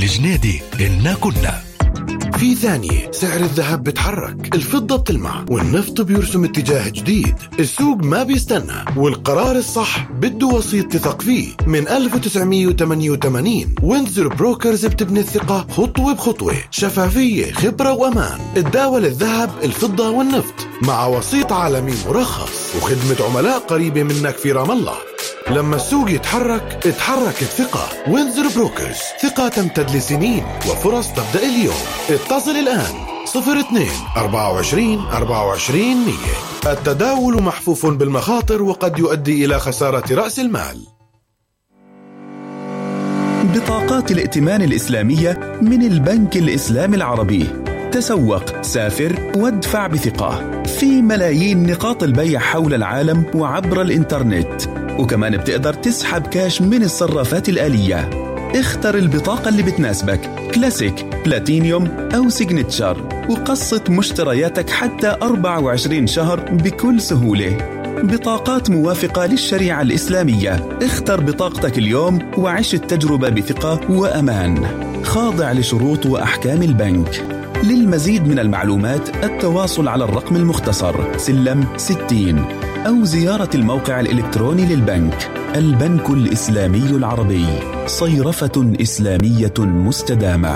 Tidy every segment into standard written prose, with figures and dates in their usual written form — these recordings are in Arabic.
الجنيدي إلنا كنا. في ثانية سعر الذهب بتحرك، الفضة بتلمع، والنفط بيرسم اتجاه جديد. السوق ما بيستنى، والقرار الصح بده وسيط تثق فيه. من 1988 وينزر بروكرز بتبني الثقة خطوة بخطوة، شفافية، خبرة وأمان. تداول الذهب، الفضة والنفط مع وسيط عالمي مرخص، وخدمة عملاء قريبة منك في رام الله. لما السوق يتحرك اتحرك الثقة. وينزر بروكرز، ثقة تمتد لسنين وفرص تبدأ اليوم. اتصل الآن 02-24-24-100. التداول محفوف بالمخاطر وقد يؤدي إلى خسارة رأس المال. بطاقات الائتمان الإسلامية من البنك الإسلامي العربي. تسوق، سافر، وادفع بثقة في ملايين نقاط البيع حول العالم وعبر الإنترنت. وكمان بتقدر تسحب كاش من الصرافات الآلية. اختر البطاقة اللي بتناسبك، كلاسيك، بلاتينيوم أو سيجنتشر، وقسط مشترياتك حتى 24 شهر بكل سهولة. بطاقات موافقة للشريعة الإسلامية. اختر بطاقتك اليوم وعيش التجربة بثقة وأمان، خاضع لشروط وأحكام البنك. للمزيد من المعلومات التواصل على الرقم المختصر سلم 60 أو زيارة الموقع الإلكتروني للبنك. البنك الإسلامي العربي، صيرفة إسلامية مستدامة.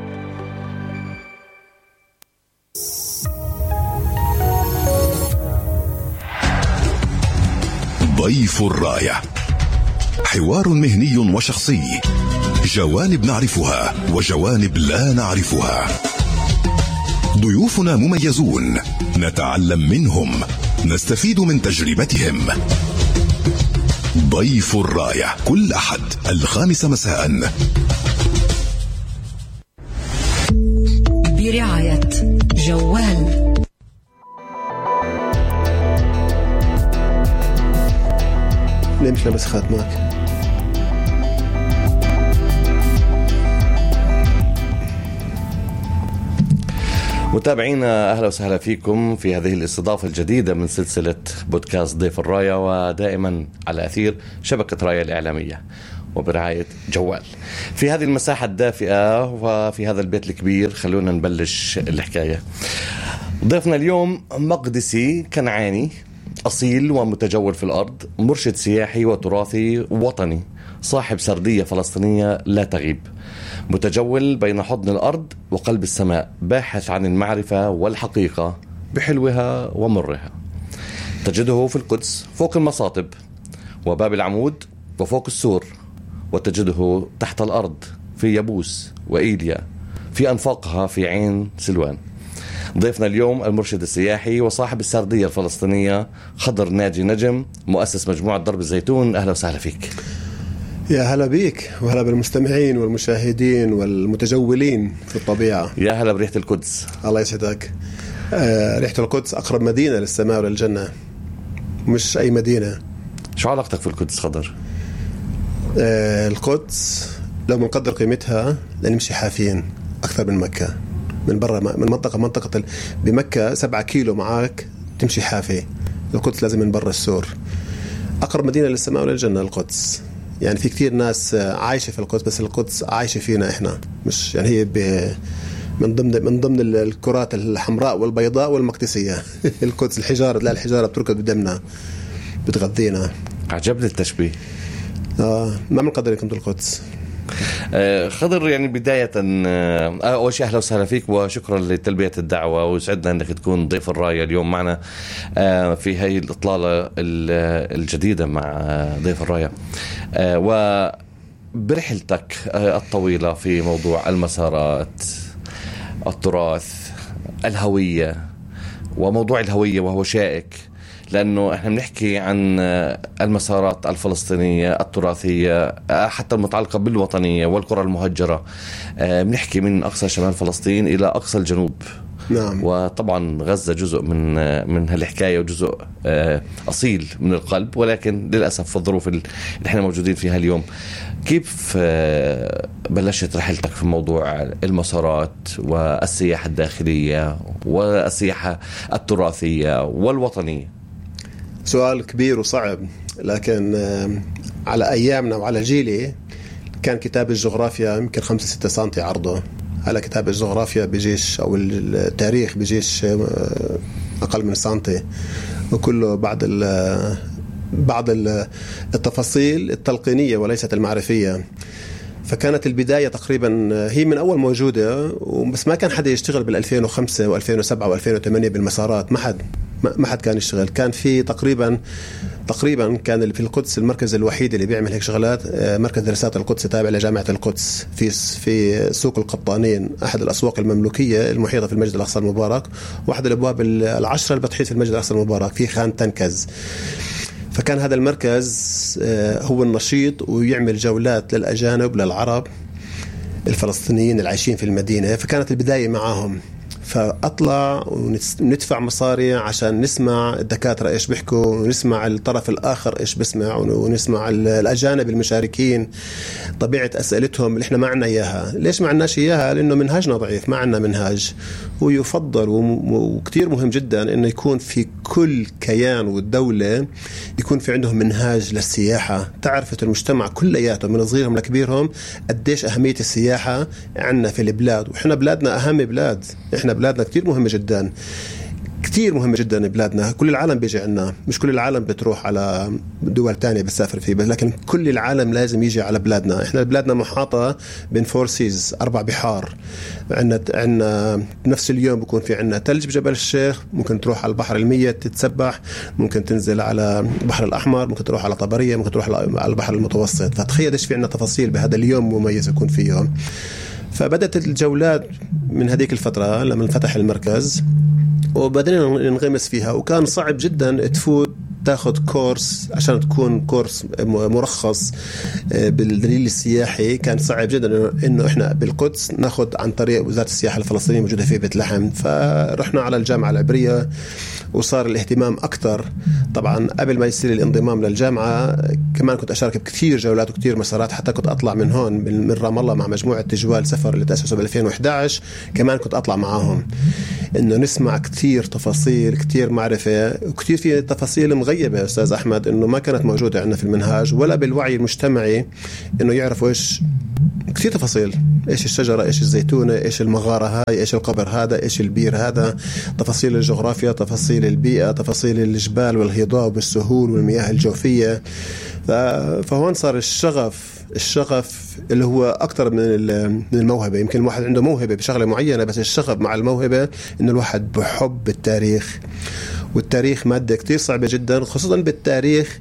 ضيف الراية، حوار مهني وشخصي، جوانب نعرفها وجوانب لا نعرفها. ضيوفنا مميزون، نتعلم منهم، نستفيد من تجربتهم. ضيف الراية كل أحد 5 مساء برعاية جوال. ليه مش لابس خاتمك؟ متابعينا، أهلا وسهلا فيكم في هذه الاستضافة الجديدة من سلسلة بودكاست ضيف الراية، ودائما على أثير شبكة راية الإعلامية وبرعاية جوال. في هذه المساحة الدافئة وفي هذا البيت الكبير خلونا نبلش الحكاية. ضيفنا اليوم مقدسي كنعاني، أصيل ومتجول في الأرض، مرشد سياحي وتراثي وطني، صاحب سردية فلسطينية لا تغيب، متجول بين حضن الأرض وقلب السماء، باحث عن المعرفة والحقيقة بحلوها ومرها. تجده في القدس فوق المصاطب وباب العمود وفوق السور، وتجده تحت الأرض في يبوس وإيليا، في أنفاقها في عين سلوان. ضيفنا اليوم المرشد السياحي وصاحب السردية الفلسطينية خضر ناجي نجم، مؤسس مجموعة درب الزيتون. أهلا وسهلا فيك. يا هلا بيك، وهلا بالمستمعين والمشاهدين والمتجولين في الطبيعة. يا هلا بريحة القدس. الله يسعدك. ريحة القدس أقرب مدينة للسماء وللجنة، مش أي مدينة. شو علاقتك في القدس خضر؟ القدس لو منقدر قيمتها لنمشي حافين أكثر من مكة، من برا، من منطقة بمكة 7 كيلو معاك تمشي حافي. القدس لازم من برا السور. أقرب مدينة للسماء وللجنة القدس. يعني في كتير ناس عايشة في القدس، بس القدس عايشة فينا إحنا، مش يعني هي من ضمن الكرات الحمراء والبيضاء والمقدسية. القدس الحجارة، لا الحجارة بتركض بدمنا، بتغذينا. عجبني التشبيه. ما بنقدر يكون القدس. خضر، يعني بداية أول شيء أهلا وسهلا فيك وشكرا لتلبية الدعوة، ويسعدنا أنك تكون ضيف الراية اليوم معنا في هاي الإطلالة الجديدة مع ضيف الراية. وبرحلتك الطويلة في موضوع المسارات، التراث، الهوية، وموضوع الهوية وهو شائك، لأنه إحنا بنحكي عن المسارات الفلسطينية التراثية حتى المتعلقة بالوطنية والقرى المهجرة. بنحكي من أقصى شمال فلسطين إلى أقصى الجنوب. نعم. وطبعا غزة جزء من هالحكاية وجزء أصيل من القلب، ولكن للأسف في الظروف اللي إحنا موجودين فيها اليوم. كيف بلشت رحلتك في موضوع المسارات والسياحة الداخلية والسياحة التراثية والوطنية؟ سؤال كبير وصعب، لكن على أيامنا وعلى جيلي كان كتاب الجغرافيا يمكن 5-6 سنتي عرضه. على كتاب الجغرافيا بيجيش أو التاريخ بيجيش أقل من سنتي، وكله بعض التفاصيل التلقينية وليست المعرفية. فكانت البداية تقريبا هي من أول موجودة، بس ما كان حدا يشتغل بال2005 و2007 و2008 بالمسارات. ما حد كان يشتغل. كان في تقريبا كان في القدس المركز الوحيد اللي بيعمل هيك شغلات، مركز دراسات القدس تابع لجامعة القدس في سوق القطانين، أحد الأسواق المملوكية المحيطة في المسجد الأقصى المبارك، واحد الأبواب 10 اللي بتحيط في المسجد الأقصى المبارك في خان تنكز. فكان هذا المركز هو النشيط ويعمل جولات للأجانب للعرب الفلسطينيين العايشين في المدينة. فكانت البداية معاهم، فأطلع وندفع مصاري عشان نسمع الدكاترة إيش بيحكوا، ونسمع الطرف الآخر إيش بسمع، ونسمع الأجانب المشاركين طبيعة أسئلتهم اللي إحنا ما عنا إياها. ليش ما عناش إياها؟ لأنه منهاجنا ضعيف، ما عنا منهاج. ويفضل وكتير مهم جدا إنه يكون في كل كيان والدولة يكون في عندهم منهاج للسياحة، تعرفة المجتمع كلياتهم من صغيرهم لكبيرهم قديش أهمية السياحة عنا في البلاد. وإحنا بلادنا أهم بلاد، إحنا بلادنا كتير مهمة جدا، كتير مهمة جدا بلادنا. كل العالم بيجي عنا، مش كل العالم بتروح على دول تانية بتسافر فيه، لكن كل العالم لازم يجي على بلادنا. إحنا بلادنا محاطة بين 4 سيز، 4 بحار. عنا نفس اليوم بيكون في عنا تلج بجبل الشيخ، ممكن تروح على البحر الميت تتسبح، ممكن تنزل على البحر الأحمر، ممكن تروح على طبرية، ممكن تروح على البحر المتوسط. فتخيل إيش في عنا تفاصيل بهذا اليوم مميز يكون فيه يوم. فبدأت الجولات من هذيك الفترة لما انفتح المركز، وبدأنا ننغمس فيها. وكان صعب جدا تفوت تاخد كورس عشان تكون كورس مرخص بالدليل السياحي. كان صعب جدا إنه إحنا بالقدس ناخد عن طريق وزارة السياحة الفلسطينية موجودة في بيت لحم. فرحنا على الجامعة العبرية وصار الاهتمام أكتر. طبعا قبل ما يصير الانضمام للجامعة كمان كنت أشارك بكثير جولات وكثير مسارات، حتى كنت أطلع من هون من رام الله مع مجموعة تجوال سفر اللي تأسسوا ب2011. كمان كنت أطلع معاهم إنه نسمع كثير تفاصيل، كثير معرفة، وكثير في تفاصيل مغيبة أستاذ أحمد إنه ما كانت موجودة عندنا في المنهاج ولا بالوعي المجتمعي، إنه يعرفوا إيش كثير تفاصيل، إيش الشجرة، إيش الزيتونة، إيش المغارة هاي، إيش القبر هذا، إيش البير هذا، تفاصيل الجغرافيا، تفاصيل البيئة، تفاصيل الجبال والهضاب والسهول والمياه الجوفية. فهون صار الشغف اللي هو أكتر من الموهبة. يمكن الواحد عنده موهبة بشغلة معينة، بس الشغف مع الموهبة إنه الواحد بحب التاريخ. والتاريخ مادة كتير صعبة جدا، خصوصا بالتاريخ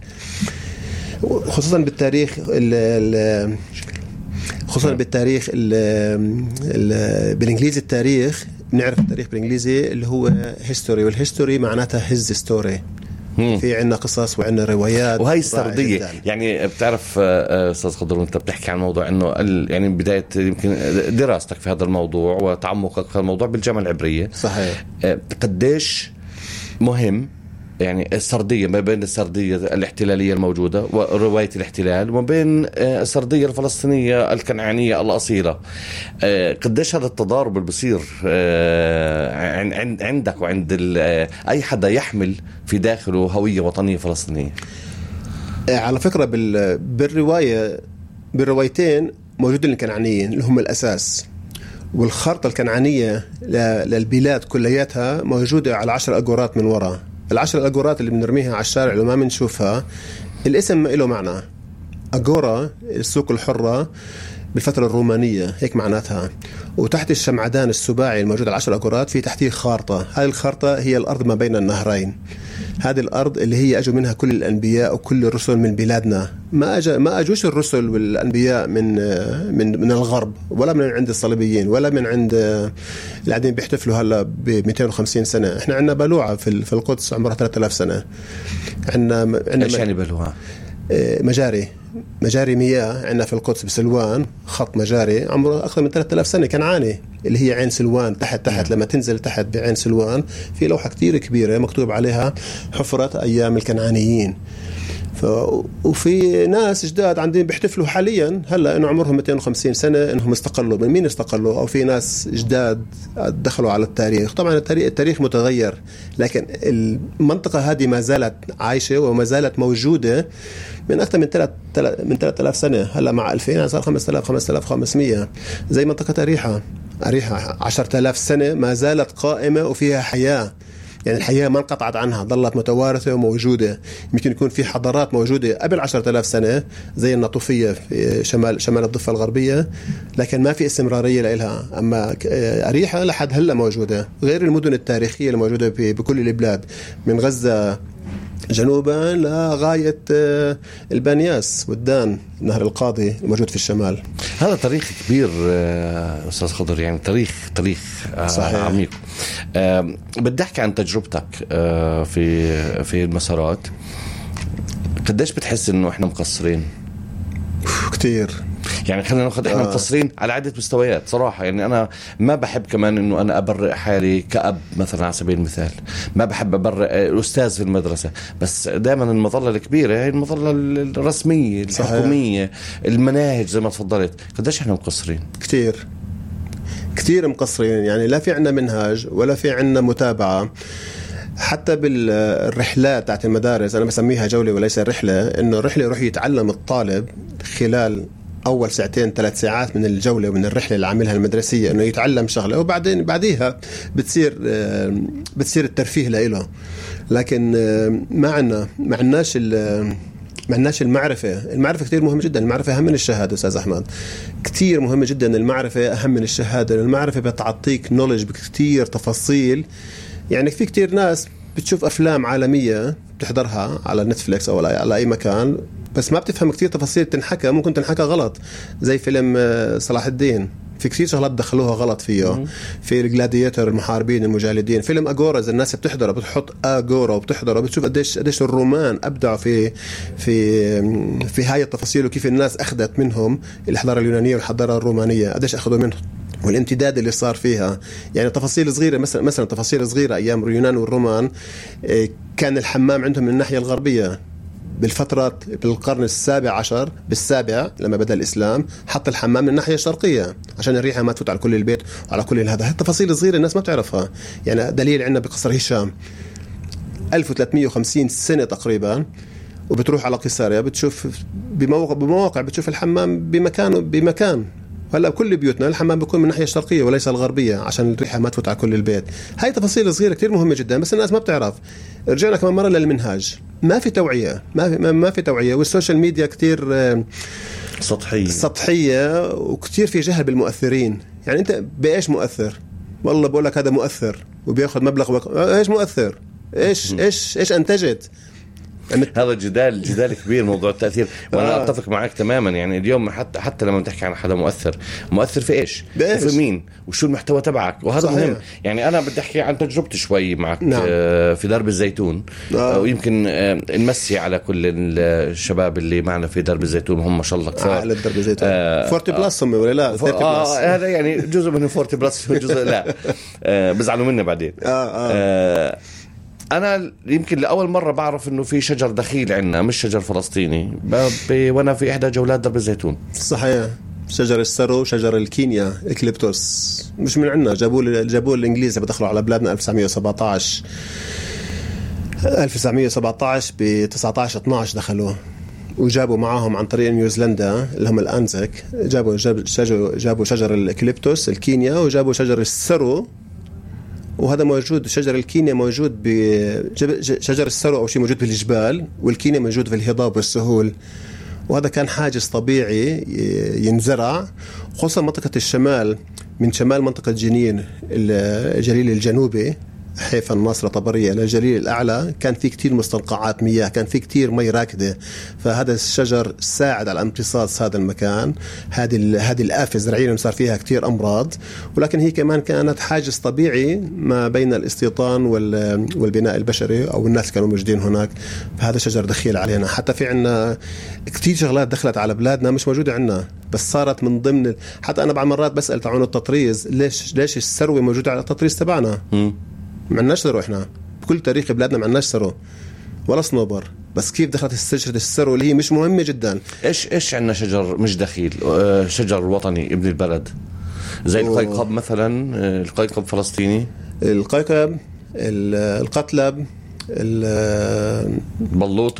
بالإنجليزي. التاريخ بنعرف التاريخ بالإنجليزي اللي هو history، والهيستوري معناتها his story. في عنا قصص وعنا روايات، وهي السردية. يعني بتعرف أستاذ خضر وانت بتحكي عن موضوع انه يعني بداية يمكن دراستك في هذا الموضوع وتعمقك في هذا الموضوع بالجامعة العبرية، صحيح، قديش مهم يعني السردية ما بين السردية الاحتلالية الموجودة ورواية الاحتلال وما بين السردية الفلسطينية الكنعانية الأصيلة. قديش هذا التضارب اللي بصير عندك وعند أي حدا يحمل في داخله هوية وطنية فلسطينية؟ على فكرة بالروايتين موجودين الكنعانيين اللي هم الأساس، والخرطة الكنعانية للبلاد كلياتها موجودة على 10 أجورات من وراء. 10 أجورات اللي بنرميها على الشارع اللي ما بنشوفها الاسم ما له معنى. أجورة السوق الحرة بالفترة الرومانية هيك معناتها. وتحت الشمعدان السباعي الموجود على 10 أجورات في تحتيه خارطة. هذه الخارطة هي الأرض ما بين النهرين. هذه الأرض اللي هي أجوا منها كل الأنبياء وكل الرسل من بلادنا. ما أجوش الرسل والأنبياء من الغرب، ولا من عند الصليبيين، ولا من عند اللي قاعدين بيحتفلوا هلا ب 250 سنة. إحنا عندنا بلوعة في القدس عمرها 3000 سنة. عندنا إيش يعني بلوعة؟ مجاري مياه عندنا في القدس بسلوان، خط مجاري عمره أكثر من 3000 سنة كنعاني، اللي هي عين سلوان. تحت لما تنزل تحت بعين سلوان في لوحة كتير كبيرة مكتوب عليها حفرة أيام الكنعانيين. وفي ناس جداد عندهم بيحتفلوا حاليا هلا انه عمرهم 250 سنه انهم استقلوا. من مين استقلوا؟ او في ناس جداد دخلوا على التاريخ. طبعا التاريخ متغير، لكن المنطقه هذه ما زالت عايشه وما زالت موجوده من اكثر من 3000 سنه. هلا مع 2000 صار 5500. زي منطقه أريحة 10,000 سنه ما زالت قائمه وفيها حياه. يعني الحياة ما انقطعت عنها، ظلت متوارثة وموجودة. يمكن يكون في حضارات موجودة قبل 10,000 سنة زي النطوفية في شمال الضفة الغربية، لكن ما في استمرارية لها. أما أريحة لحد هلا موجودة، غير المدن التاريخية الموجودة بكل البلاد من غزة جنوبا لغاية البانياس والدان نهر القاضي الموجود في الشمال. هذا تاريخ كبير أستاذ خضر، يعني تاريخ صحيح. عميق. بدي أحكي عن تجربتك في المسارات. قديش بتحس إنه إحنا مقصرين؟ كتير. يعني خلينا ناخذ احنا مقصرين على عدة مستويات صراحة. يعني أنا ما بحب كمان إنه أنا أبرئ حالي كأب مثلا على سبيل المثال، ما بحب أبرئ الأستاذ في المدرسة، بس دائما المظلة الكبيرة هي المظلة الرسمية الحكومية، المناهج زي ما تفضلت. قديش احنا مقصرين؟ كتير مقصرين. يعني لا في عنا منهاج ولا في عنا متابعة. حتى بالرحلات تاعت المدارس، أنا بسميها جولة وليس رحلة، إنه الرحلة يروح يتعلم الطالب خلال أول 2-3 ساعات من الجولة ومن الرحلة اللي عاملها المدرسية، إنه يتعلم شغلة وبعدين بعديها بتصير الترفيه له. لكن ما عندناش المعرفة كتير مهمة جدا. المعرفة أهم من الشهادة أستاذ أحمد، كتير مهمة جدا. المعرفة أهم من الشهادة. المعرفة بتعطيك نولج بكتير تفاصيل. يعني في كتير ناس بتشوف أفلام عالمية بتحضرها على نتفليكس أو على أي مكان، بس ما بتفهم كتير تفاصيل تنحكى، ممكن تنحكى غلط. زي فيلم صلاح الدين، في كتير شغلات دخلوها غلط فيه. في الجلادياتور، المحاربين المجالدين. فيلم أغورا إذا الناس بتحضره، بتحط أغورا وبتحضره، بتشوف قديش الرومان أبدعوا في هاي التفاصيل، وكيف الناس أخذت منهم الحضارة اليونانية والحضارة الرومانية، قديش أخذوا منهم والامتداد اللي صار فيها. يعني تفاصيل صغيرة، مثلا تفاصيل صغيرة أيام اليونان والرومان، كان الحمام عندهم من الناحية الغربية بالفترة بالقرن ال17 بالسابع لما بدأ الإسلام، حط الحمام من الناحية الشرقية عشان الريحة ما تفوت على كل البيت وعلى كل هذا. التفاصيل صغيرة الناس ما بتعرفها. يعني دليل عندنا بقصر هشام 1350 سنة تقريبا، وبتروح على قيصرية بتشوف بمواقع بتشوف الحمام بمكان. هلا كل بيوتنا الحمام بيكون من الناحية الشرقية وليس الغربية عشان الريحة ما تفوت على كل البيت. هاي تفاصيل صغيرة كتير مهمة جدا، بس الناس ما بتعرف. رجعنا كمان مرة للمنهاج، ما في توعية، ما في توعية. والسوشيال ميديا كتير سطحية وكتير في جهل بالمؤثرين. يعني أنت بإيش مؤثر؟ والله بقول لك هذا مؤثر وبياخد مبلغ إيش مؤثر؟ إيش أنتجت؟ هذا جدال كبير موضوع التأثير. وأنا أتفق معك تماما. يعني اليوم حتى لما تحكي عن حدا مؤثر في إيش وفي مين وشو المحتوى تبعك، وهذا صحيح. مهم. يعني أنا بدي أحكي عن تجربتي شوي معك. نعم. في درب الزيتون. ويمكن نمسي على كل الشباب اللي معنا في درب الزيتون، هم ما شاء الله كثير. على درب الزيتون 40 بلس هم ولا لا؟ 30 بلس هذا يعني جزء من 40 بلس جزء لا بزعلوا مني بعدين. أنا يمكن لأول مرة بعرف إنه في شجر دخيل عنا، مش شجر فلسطيني، وأنا في إحدى جولات درب الزيتون. صحيح. شجر السرو، شجر الكينيا، إكليبتوس، مش من عنا. جابوه الإنجليز بدخلوا على بلادنا 1917 ب 19-12 دخلوه، وجابوا معاهم عن طريق نيوزيلندا اللي هم الأنزك. جابوا شجر الإكليبتوس الكينيا، وجابوا شجر السرو، وهذا موجود. شجر الكينيا موجود شجر السرو أو شيء موجود في الجبال، والكينيا موجود في الهضاب والسهول. وهذا كان حاجز طبيعي ينزرع، خصوصا منطقة الشمال، من شمال منطقة جنين الجليل الجنوبي حيفا الناصرة طبرية للجليل الأعلى، كان في كتير مستنقعات مياه، كان في كتير مي راكدة. فهذا الشجر ساعد على امتصاص هذا المكان. هذه الآفة الزرعية صار فيها كتير أمراض، ولكن هي كمان كانت حاجز طبيعي ما بين الاستيطان والبناء البشري أو الناس كانوا موجودين هناك. فهذا شجر دخيل علينا. حتى في عنا كتير شغلات دخلت على بلادنا مش موجودة عنا، بس صارت من ضمن. حتى أنا بعض مرات بسأل تعون التطريز، ليش السروة موجودة على التطريز تبعنا؟ ما عندناش ثروة. احنا بكل تاريخ بلادنا ما عندناش ثروة ولا صنوبر. بس كيف دخلت شجرة السرو اللي هي مش مهمة جدا. إيش عندنا شجر مش دخيل، شجر وطني ابن البلد زي القيقب مثلا، القيقب فلسطيني، القيقب، القتلب، البلوط،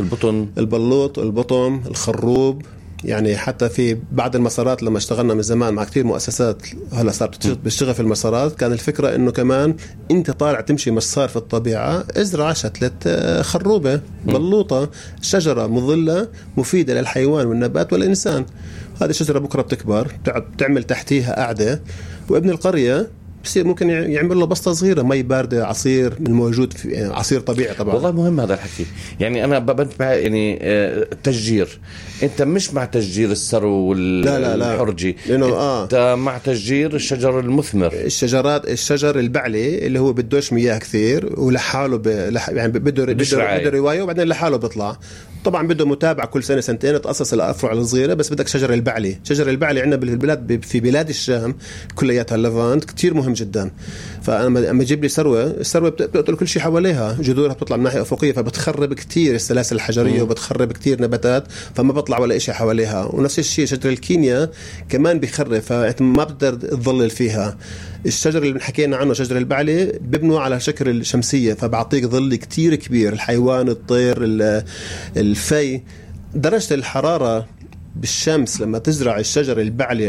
البطن، الخروب. يعني حتى في بعض المسارات لما اشتغلنا من زمان مع كتير مؤسسات هلا صارت بتشتغل في المسارات، كان الفكرة انه كمان انت طالع تمشي مسار في الطبيعة، ازرع شتلة خروبة، بلوطة، شجرة مظلة مفيدة للحيوان والنبات والإنسان. هذه الشجرة بكرة بتكبر، تعمل تحتيها قاعدة، وابن القرية بصير ممكن يعمل له بسطة صغيرة، مي باردة، عصير من موجود في يعني عصير طبيعي طبعا. والله مهم هذا الحكي. يعني أنا بنتبع يعني التشجير، أنت مش مع تشجير السرو والحرجي، أنت مع تشجير الشجر المثمر، الشجر البعلي اللي هو بدوش مياه كثير ولحاله يعني بده رواية وبعدين لحاله بيطلع. طبعا بده متابعة كل سنة سنتين تأسس الأفرع الصغيرة، بس بدك شجر البعلي عندنا بالبلاد في بلاد الشام كلياتها الليفانت كتير مهم جدا. فأنا لما أجيب لي السروة بتقتل كل شيء حواليها، جذورها بتطلع من ناحية أفقية فبتخرب كتير السلاسل الحجرية وبتخرب كتير نباتات، فما بطلع ولا إشي حواليها. ونفس الشيء شجر الكينيا كمان بيخرب، فما بتقدر تظلل فيها. الشجر اللي حكينا عنه شجر البعلي بيبنوا على شكل الشمسية، فبعطيك ظل كتير كبير، الحيوان، الطير، الفي. درجة الحرارة بالشمس لما تزرع الشجر البعلي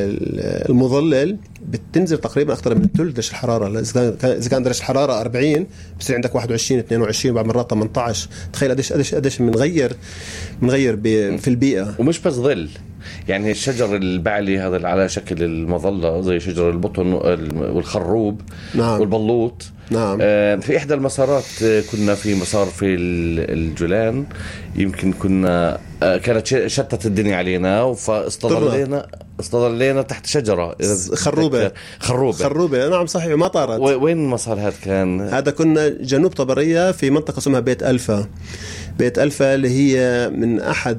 المظلل بتنزل تقريبا أكثر من الثلث الحرارة. إذا كان درجة الحرارة 40 بصير عندك 21 22 بعض مرات 18. تخيل قديش بنغير في البيئة. ومش بس ظل، يعني الشجر البعلي هذا على شكل المظلة زي شجر البطن والخروب. نعم. والبلوط. نعم. في إحدى المسارات كنا في مسار في الجولان، يمكن كنا كانت شتت الدنيا علينا، فاستظلينا تحت شجرة خروبة. نعم صحيح، ما طارت. وين المسار هذا كان؟ هذا كنا جنوب طبرية في منطقة اسمها بيت ألفا اللي هي من أحد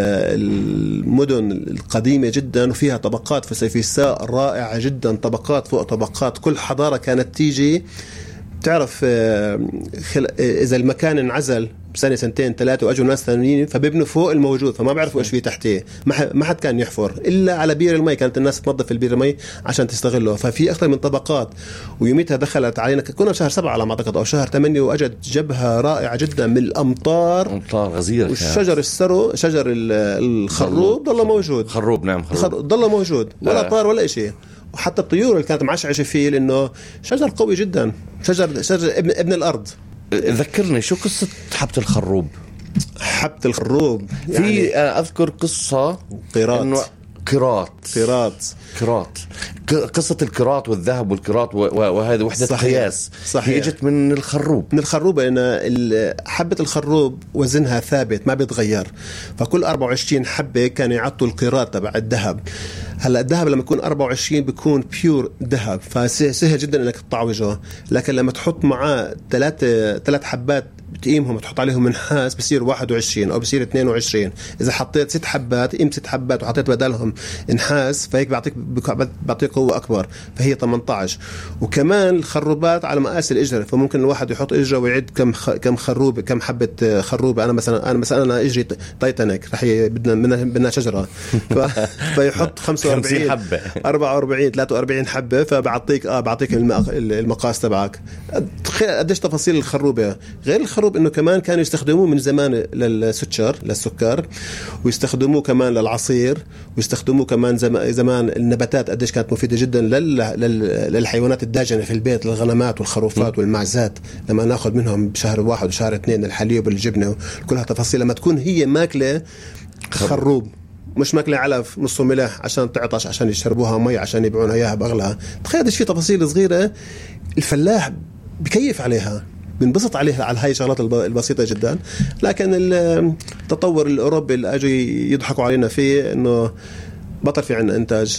المدن القديمة جدا، وفيها طبقات في سيفيساء رائعة جدا، طبقات فوق طبقات. كل حضارة كانت تيجي تعرف إذا المكان انعزل سنة سنتين ثلاثة وأجوا ناس ثانيين فبيبنوا فوق الموجود، فما بيعرفوا إيش فيه تحتيه. ما حد كان يحفر إلا على بير المي، كانت الناس تنظف البير المي عشان تستغله. ففي أكثر من طبقات. ويوميتها دخلت علينا، كنا شهر 7 على ما أعتقد أو شهر 8، وأجت جبهة رائعة جدا من الأمطار غزيرة. والشجر السرو، شجر الخروب ضل موجود. خروب نعم، ضل موجود، ولا طار ولا إشي. وحتى الطيور اللي كانت معشعشة فيه، لأنه شجر قوي جدا، شجر ابن الأرض. ذكرني شو قصة حبة الخروب؟ يعني في أذكر قصة قراط، قصة القراط والذهب والقراط، وهذه وحدة قياس. هي جت من الخروب، لأن حبة الخروب وزنها ثابت ما بيتغير، فكل 24 حبة كان يعطوا القراط تبع الذهب. هلا الذهب لما يكون 24 بيكون بيور ذهب، فسهل جدا انك تطعوجه. لكن لما تحط معاه ثلاث حبات بتقيمهم وتحط عليهم نحاس بصير 21 أو بصير 22. إذا حطيت 6 حبات قيمة 6 حبات وحطيت بدلهم نحاس فهيك بعطيك قوة أكبر، فهي 18. وكمان الخروبات على مقاس الإجرة، فممكن الواحد يحط إجرة ويعد كم خروبة، كم حبة خروبة. أنا مثلا إجري تايتانيك رح بدنا شجرة فيحط 45 حبة 44 43 حبة، فبعطيك المقاس تبعك. تخيل قديش تفاصيل الخروبة. غير الخروب إنه كمان كانوا يستخدموه من زمان للسكر، ويستخدموه كمان للعصير، ويستخدموه كمان زمان النباتات قديش كانت مفيدة جدا للحيوانات الداجنة في البيت، للغنمات والخروفات والمعزات، لما ناخذ منهم بشهر 1 وشهر 2 الحليب والجبنة كلها تفاصيل. لما تكون هي ماكلة خروب، مش ماكلة علف نصه ملح عشان تعطش، عشان يشربوها مي عشان يبيعونها اياها بأغلى. تخيل في تفاصيل صغيرة الفلاح بكيف عليها، بنبسط عليها، على هاي الشغلات البسيطة جدا. لكن التطور الأوروبي اللي أجوا يضحكوا علينا فيه إنه بطل في عنا إنتاج.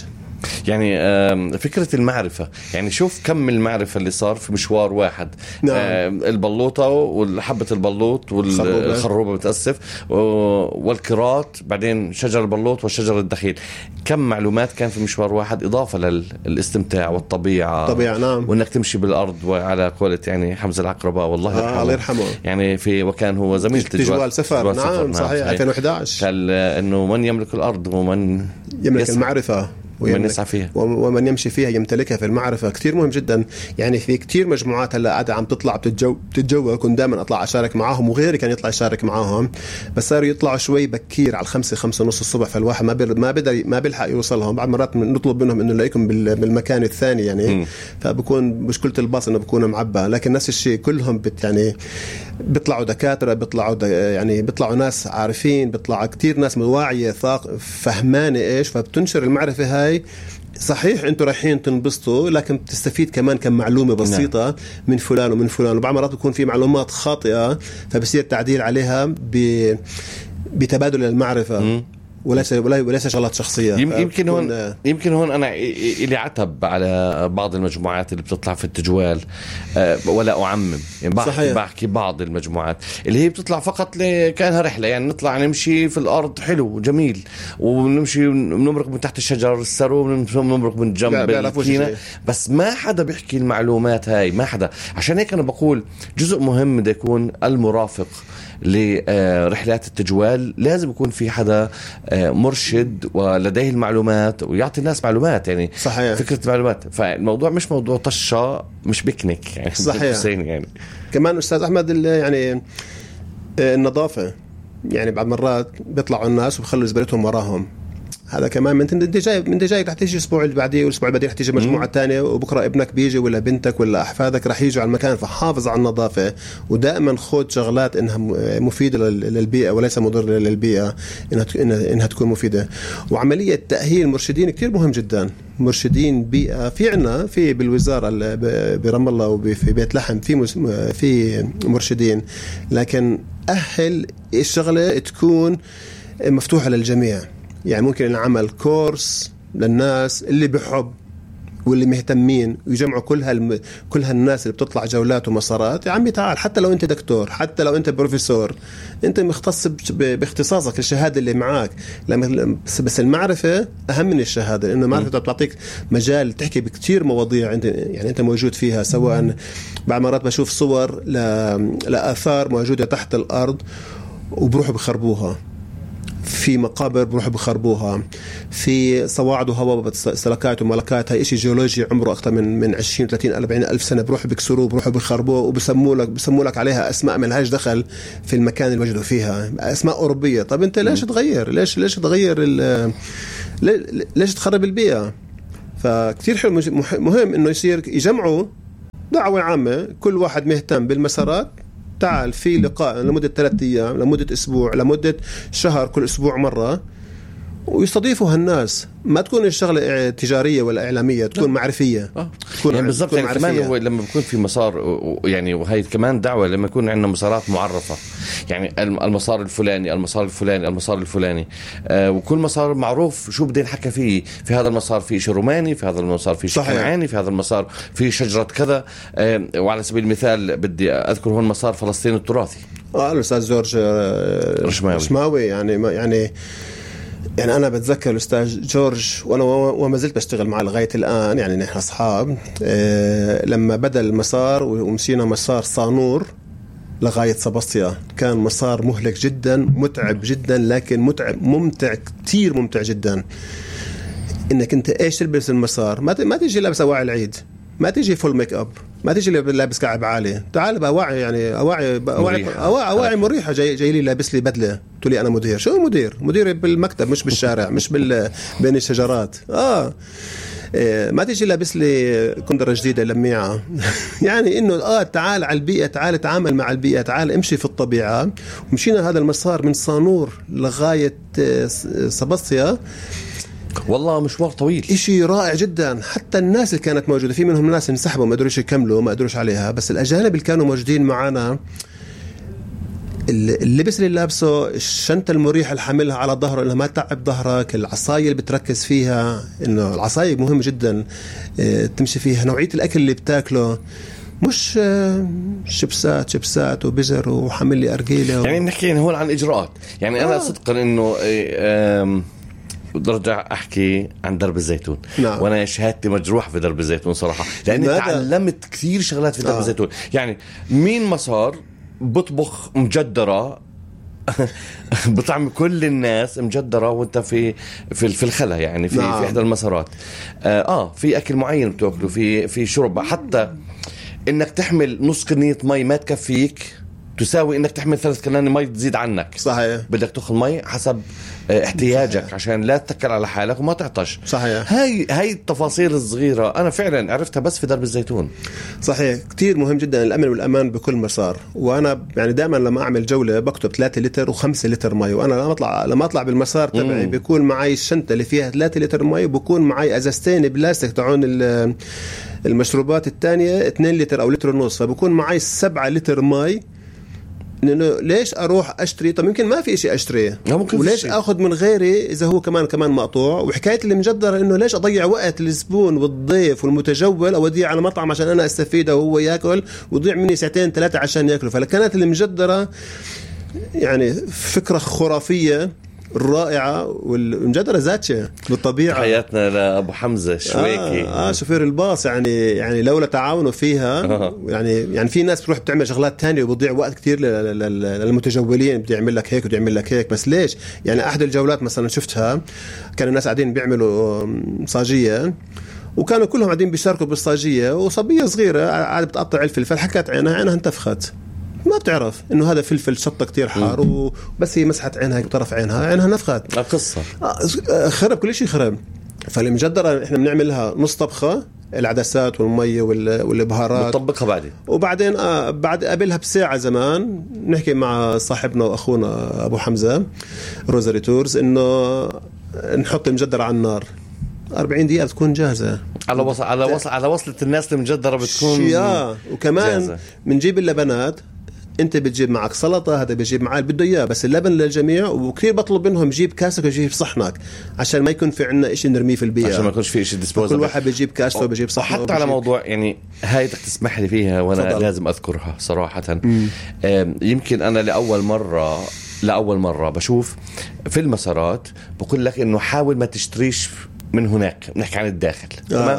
يعني فكرة المعرفة، يعني شوف كم المعرفة اللي صار في مشوار واحد. نعم. البلوطة والحبة البلوط والخروبة متأسف والكرات، بعدين شجر البلوط والشجر الدخيل. كم معلومات كان في مشوار واحد، إضافة للاستمتاع والطبيعة. طبيعة، نعم. وإنك تمشي بالأرض، وعلى قولة يعني حمزة العقربة والله الله يرحمه، يعني وكان هو زميل تجوال سفر. نعم صحيح، 2011 قال إنه من يملك الأرض ومن يملك المعرفة ومن يسعى فيها ومن يمشي فيها يمتلكها. في المعرفة كتير مهم جدا. يعني في كتير مجموعات هلا قاعدة عم تطلع بتتجول، كنت دائما أطلع أشارك معاهم، وغيري كان يطلع يشارك معاهم، بس صاروا يطلعوا شوي بكير على 5:05 الصبح، فالواحد ما بيلحق يوصلهم. بعد مرات نطلب منهم إنه نلاقيكم بالمكان الثاني يعني فبكون مشكلة الباص إنه بكون معبى. لكن نفس الشيء كلهم يعني بيطلعوا دكاترة، بيطلعوا ناس عارفين، بيطلعوا كتير ناس واعية فهمانة إيش، فبتنشر المعرفة هاي. صحيح انتوا رايحين تنبسطوا، لكن بتستفيد كمان كم معلومة بسيطة من فلان ومن فلان. وبعض مرات بيكون في معلومات خاطئة، فبصير تعديل عليها بتبادل المعرفة وليس شغلات شخصية. يمكن هون أنا إلي عتب على بعض المجموعات اللي بتطلع في التجوال، ولا أعمم يعني، بحكي بعض المجموعات اللي هي بتطلع فقط كأنها رحلة، يعني نطلع نمشي في الأرض حلو جميل، ونمشي نمرق من تحت الشجر السرو، ونمرق من جنب الكينة، بس ما حدا بيحكي المعلومات هاي، ما حدا. عشان هيك أنا بقول جزء مهم ده يكون المرافق لرحلات التجوال، لازم يكون في حدا مرشد ولديه المعلومات ويعطي الناس معلومات. يعني صحيح. فكرة معلومات، فالموضوع مش موضوع طشة، مش بيكنيك يعني. صحيح. يعني كمان أستاذ أحمد يعني النظافة، يعني بعض مرات بيطلعوا الناس وبخلوا زبالتهم وراهم. هذا كمان من انت جاي رح تيجي الاسبوع اللي بعديه والاسبوع اللي بعديه رح تيجي مجموعه ثانيه، وبكره ابنك بيجي ولا بنتك ولا احفادك رح يجوا على المكان. فحافظ على النظافه، ودائما خذ شغلات انها مفيده للبيئه وليس مضره للبيئه، انها تكون مفيده. وعمليه تاهيل مرشدين كتير مهم جدا. مرشدين بيئه في عنا في بالوزاره برام الله وفي بيت لحم في مرشدين، لكن اهل الشغله تكون مفتوحه للجميع. يعني ممكن نعمل كورس للناس اللي بحب واللي مهتمين، ويجمعوا كل هالناس اللي بتطلع جولات ومسارات. يا عمي تعال، حتى لو انت دكتور، حتى لو انت بروفيسور، انت مختص باختصاصك، الشهاده اللي معك. بس المعرفه اهم من الشهاده، لانه المعرفه بتعطيك مجال تحكي بكتير مواضيع انت موجود فيها. سواء بعد مرات بشوف صور لآثار موجوده تحت الارض وبروحوا بخربوها، في مقابر بروحوا بخربوها، في صواعد وهواء سلكات وملكات، هاي إشي جيولوجي عمره أكثر من 20 30 40 ألف سنة، بروحوا بكسروه، بروحوا بخربوه، وبسموا لك عليها أسماء ما لهاش دخل في المكان اللي وجدوا فيها، أسماء أوروبية. طب أنت ليش تغير؟ ليش تغير ليش تخرب البيئة؟ فكتير حلو مهم إنه يجمعوا دعوة عامة، كل واحد مهتم بالمسارات. تعال في لقاء لمدة 3 أيام، لمدة أسبوع، لمدة شهر، كل أسبوع مرة، ويستضيفوا هالناس. ما تكون الشغلة تجارية ولا إعلامية، تكون معرفية. تكون يعني بالضبط. يعني كمان هو لما بيكون في مسار، يعني وهي كمان دعوة لما يكون عندنا مسارات معرفة، يعني المسار الفلاني، المسار الفلاني، المسار الفلاني، وكل مسار معروف شو بدي نحكي فيه. في هذا المسار في شيء روماني، في هذا المسار في شيء كنعاني، في هذا المسار في شجرة كذا. وعلى سبيل المثال بدي أذكر هون مسار فلسطين التراثي، الأستاذ جورج رشماوي. يعني أنا بتذكر الأستاذ جورج، وأنا وما زلت بشتغل معه لغاية الآن، يعني نحن أصحاب. لما بدأ المسار ومشينا مسار صانور لغاية سباسطيا، كان مسار مهلك جدا، متعب جدا، لكن ممتع كتير ممتع جدا. إنك أنت إيش تلبس المسار، ما تيجي لابس أواعي العيد، ما تيجي فول ميك اب، ما تيجي لابس كعب عالي. تعال بأواعي، يعني أواعي مريحة. جاي لي لابس لي بدلة، تقول لي أنا مدير. شو مدير بالمكتب، مش بالشارع، مش بين الشجرات. ما تيجي لابس لي كندرة جديدة لميعة. يعني إنه تعال على البيئة، تعال تعامل مع البيئة، تعال امشي في الطبيعة. ومشينا هذا المسار من صانور لغاية سباسطيا، والله مشوار طويل، إشي رائع جدا. حتى الناس اللي كانت موجودة، في منهم ناس انسحبوا، ما قدروش يكملوا، ما قدروش عليها، بس الأجانب اللي كانوا موجودين معنا اللبس اللي لابسه، الشنطة المريحة اللي حاملها على ظهره انها ما تعب ظهرك، العصاية اللي بتركز فيها، انه العصاية مهم جدا تمشي فيها، نوعية الاكل اللي بتاكله، مش شيبسات وبزر وحمل لي أرجيلة يعني نحكي هون عن إجراءات. يعني أنا صدقا إنه برجع أحكي عن درب الزيتون. نعم. وأنا شهادتي مجروح في درب الزيتون صراحة، لأني تعلمت كثير شغلات في درب الزيتون. يعني مين مسار بطبخ مجدرة بطعم كل الناس مجدرة وانت في الخلا، يعني في إحدى المسارات في أكل معين بتأكله، في شرب، حتى انك تحمل نص كنية مي ما تكفيك تساوي انك تحمل 3 كناني مي تزيد عنك. صحيح. بدك تاخذ مي حسب احتياجك. صحيح. عشان لا تتكل على حالك وما تعطش. صحيح. هاي التفاصيل الصغيرة انا فعلا عرفتها بس في درب الزيتون. صحيح، كتير مهم جدا الامن والامان بكل مسار. وانا يعني دائما لما اعمل جولة بكتب 3 لتر و5 لتر مي، وانا لما اطلع بالمسار تبعي بيكون معي الشنطة اللي فيها 3 لتر مي، وبكون معي ازازتين بلاستيك تعون المشروبات الثانية 2 لتر او لتر ونص، فبكون معي 7 لتر مي. إنه ليش أروح أشتري؟ طب يمكن ما في إشي أشتريه، وليش أخذ من غيري إذا هو كمان مقطوع؟ وحكاية اللي مجدرة إنه ليش أضيع وقت الزبون والضيف والمتجول أوديه على مطعم عشان أنا أستفيد وهو يأكل وضيع مني 2-3 عشان يأكله. فكانت اللي مجدرة يعني فكرة خرافية رائعة، والمجدرة ذاتشة بالطبيعة. حياتنا لأبو حمزة شويكي شوفير الباص، يعني لولا تعاونوا فيها يعني في ناس بتروح بتعمل شغلات تانية وبتضيع وقت كتير للمتجولين، بدي يعمل لك هيك ودي يعمل لك هيك. بس ليش؟ يعني أحد الجولات مثلا شفتها كان الناس قاعدين بيعملوا صاجية، وكانوا كلهم قاعدين بيشاركوا بالصاجية، وصبية صغيرة قاعدة بتقطع الفلفل، حكت عينها انتفخت، ما بتعرف انه هذا فلفل شطه كتير حار، وبس هي مسحت عينها بطرف عينها نفخت. قصه خرب كل شيء خرب. فالمجدرة احنا بنعملها نص طبخه، العدسات والميه والبهارات بنطبقها وبعدين بعد قبلها بساعه زمان نحكي مع صاحبنا واخونا ابو حمزه روزاري تورز انه نحط المجدرة على النار 40 دقيقة بتكون جاهزة. على وصلة الناس المجدرة بتكون وكمان بنجيب اللبنات، انت بتجيب معك سلطة، هذا بيجيب معاه اللي بده اياه، بس اللبن للجميع. وكثير بطلب منهم جيب كاسك وجيب صحنك عشان ما يكون في عنا إشي نرميه في البيئة، عشان ما يكونش في إشي ديسبوزابل. كل واحد بيجيب كاسته وبيجيب صحنه. حتى على موضوع يعني هاي تسمح لي فيها وانا لازم اذكرها صراحة. يمكن انا لأول مرة بشوف في المسارات بقول لك انه حاول ما تشتريش من هناك، نحكي عن الداخل.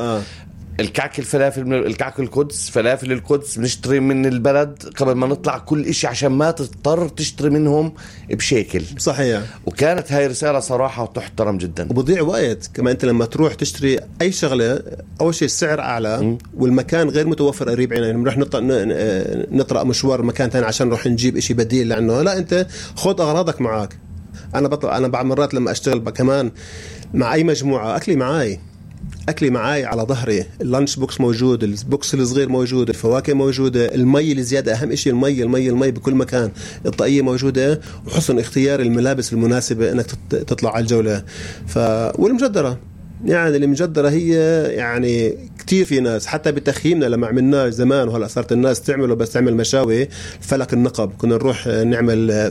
الكعك الفلافل، الكعك القدس، فلافل القدس بنشتري من البلد قبل ما نطلع كل إشي عشان ما تضطر تشتري منهم بشكل. صحيح. وكانت هاي رسالة صراحة تحترم جدا. وبضيع وقت كمان انت لما تروح تشتري اي شغلة، اول شيء السعر اعلى والمكان غير متوفر قريب عنا. يعني نروح نطرق مشوار مكان تاني عشان نروح نجيب إشي بديل لعنه، لا انت خذ اغراضك معك. انا بعض مرات لما اشتغل كمان مع اي مجموعة أكلي معاي على ظهري، اللانش بوكس موجود، البوكس الصغير موجود، الفواكه موجودة، المي اللي زيادة، أهم إشي المي بكل مكان، الطاقية موجودة، وحسن اختيار الملابس المناسبة إنك تطلع على الجولة. والمجدرة يعني المجدرة هي يعني كتير في ناس حتى بتخييمنا لما عملناه زمان، وهلا صارت الناس تعمله بس تعمل مشاوي فلك النقب. كنا نروح نعمل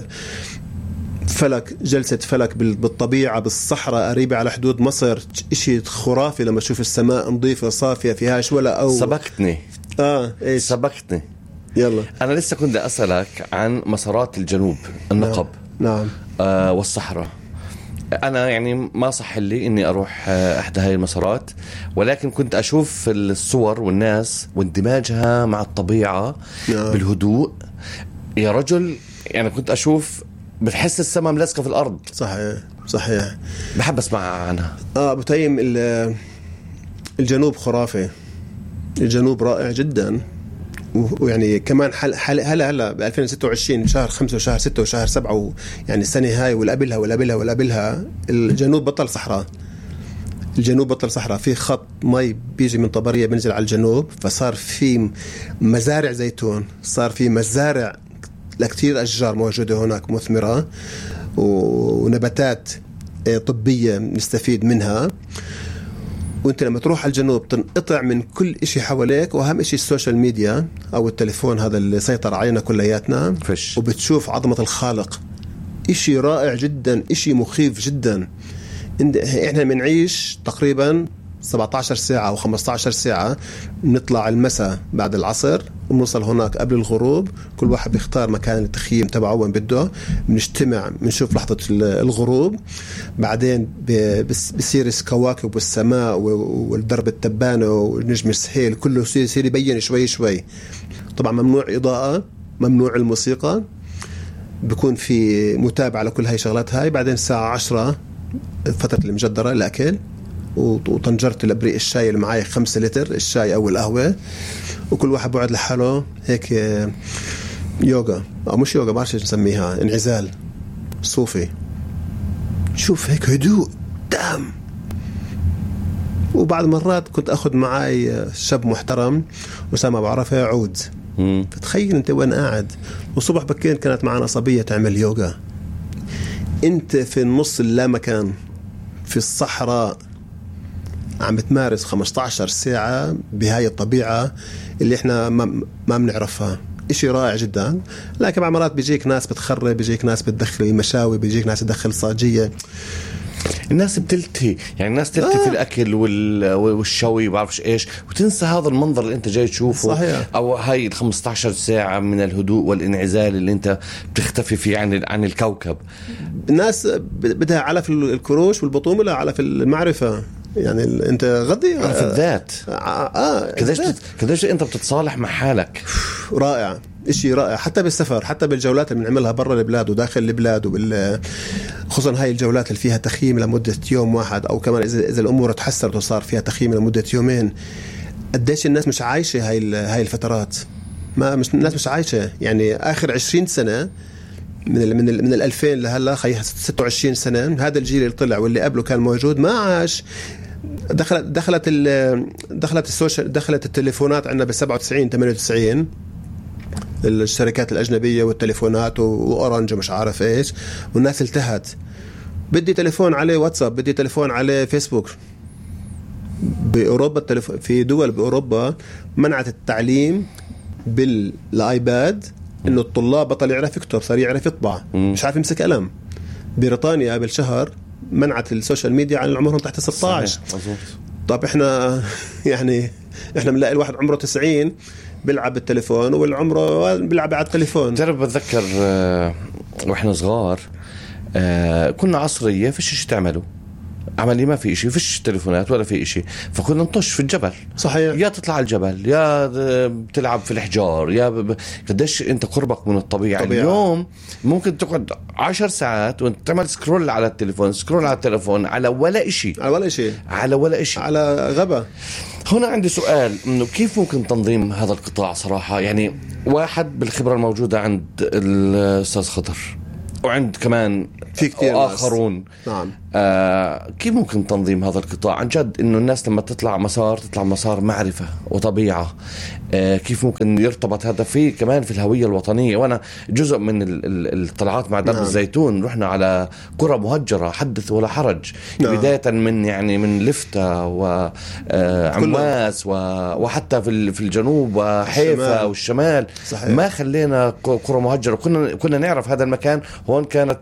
جلسة فلك بالطبيعة بالصحراء قريبة على حدود مصر، إشي خرافي لما تشوف السماء نظيفة صافية فيهاش ولا أو. سبقتني إيش سبقتني. يلا أنا لسه كنت أسألك عن مسارات الجنوب، النقب. نعم. والصحراء. أنا يعني ما صح لي إني أروح أحد هاي المسارات، ولكن كنت أشوف الصور والناس واندماجها مع الطبيعة. نعم. بالهدوء يا رجل. يعني كنت أشوف بتحس السماء ملصقة في الأرض. صحيح. بحب أسمع عنها. بتيم الجنوب خرافي، الجنوب رائع جدا. ويعني كمان هلا ب 2026 شهر 5 وشهر 6 وشهر 7 يعني السنة هاي والقبلها الجنوب بطل صحراء. في خط مي بيجي من طبرية بنزل على الجنوب، فصار في مزارع زيتون، صار في مزارع لكتير أشجار موجودة هناك مثمرة، ونباتات طبية نستفيد منها. وانت لما تروح على الجنوب تنقطع من كل إشي حواليك، واهم إشي السوشيال ميديا او التليفون هذا اللي سيطر علينا كلياتنا، وبتشوف عظمة الخالق. إشي رائع جدا، إشي مخيف جدا. احنا بنعيش تقريبا 17 ساعة أو 15 ساعة، نطلع المساء بعد العصر ونوصل هناك قبل الغروب، كل واحد بيختار مكان التخييم تبعه وين بده، بنجتمع بنشوف لحظة الغروب، بعدين بصير الكواكب والسماء والدرب التبانة ونجم السهيل كله يصير يبين شوي شوي. طبعا ممنوع إضاءة، ممنوع الموسيقى، بيكون في متابعة لكل هاي شغلات هاي. بعدين الساعة 10 فترة المجدرة الأكل، وطنجرت الابريق الشاي اللي معي 5 لتر الشاي او القهوه، وكل واحد بقعد لحاله هيك يوغا او مش يوغا، ما بعرف ايش نسميها، انعزال صوفي. شوف هيك هدوء تام. وبعد مرات كنت اخذ معي شاب محترم وسام بعرفه عود، فتخيل انت وين قاعد، والصبح بكير كانت معنا صبيه تعمل يوغا. انت في النص اللامكان في الصحراء عم بتمارس 15 ساعة بهاي الطبيعة اللي احنا ما بنعرفها. اشي رائع جدا. لكن بعض مرات بيجيك ناس بتخرب، بيجيك ناس بتدخل مشاوي، بيجيك ناس تدخل صاجية. الناس بتلتهي، يعني الناس تلتهي في الأكل والشوي وبعرفش إيش، وتنسى هذا المنظر اللي أنت جاي تشوفه. صحيح. أو هاي 15 ساعة من الهدوء والانعزال اللي أنت بتختفي فيه عن الكوكب. الناس بدها على في الكروش والبطومة، لا على في المعرفة. يعني انت غدي في الذات. كداش انت بتتصالح مع حالك. رائع، اشي رائع. حتى بالسفر، حتى بالجولات اللي بنعملها برا البلاد وداخل البلاد، خصوصا هاي الجولات اللي فيها تخييم لمدة يوم واحد، او كمان اذا الامور تحسرت وصار فيها تخييم لمدة يومين. قديش الناس مش عايشة هاي الفترات. الناس مش عايشة. يعني اخر 20 سنة من 2000 لهلا 26 سنة، هذا الجيل اللي طلع واللي قبله كان موجود ما عاش. دخلت السوشيال، دخلت التليفونات عندنا ب97 98، الشركات الأجنبية والتليفونات وأورنج ومش عارف إيش، والناس التهت. بدي تليفون عليه واتساب، بدي تليفون عليه فيسبوك. بأوروبا في دول بأوروبا منعت التعليم بالآيباد، إنه الطلاب بطل يعرف يكتب، صار يعرف يطبع، مش عارف يمسك قلم. بريطانيا قبل شهر منعت السوشيال ميديا عن عمرهم تحت 16. طب احنا يعني احنا بنلاقي الواحد عمره 90 بيلعب بالتليفون، والعمره بيلعب على التليفون. تعرف بتذكر واحنا صغار كنا عصرية فيش شيء تعملوا، عملي ما في إشي، فيش تليفونات ولا في إشي، فكنا نطش في الجبل. صحيح. يا تطلع الجبل، يا بتلعب في الحجار، يا قديش انت قربك من الطبيعة. اليوم ممكن تقعد 10 ساعات وانت تعمل سكرول على التليفون على ولا إشي، على غبا. هنا عندي سؤال، انه كيف ممكن تنظيم هذا القطاع صراحة؟ يعني واحد بالخبرة الموجودة عند الأستاذ خضر وعند كمان في كتير آخرون. نعم. كيف ممكن تنظيم هذا القطاع عن جد، إنه الناس لما تطلع مسار معرفة وطبيعة، كيف ممكن يرتبط هذا فيه كمان في الهوية الوطنية؟ وأنا جزء من الطلعات مع درب الزيتون رحنا على قرى مهجرة حدث ولا حرج. نعم. بداية من لفتة وعمواس وحتى في الجنوب وحيفا والشمال. صحيح. ما خلينا قرى مهجرة. كنا نعرف هذا المكان. هون كانت